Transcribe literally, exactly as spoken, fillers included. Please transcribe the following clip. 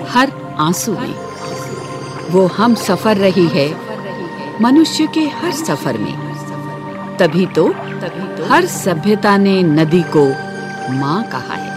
हर आंसू में। वो हम सफर रही है मनुष्य के हर सफर में। तभी तो हर सभ्यता ने नदी को माँ कहा है।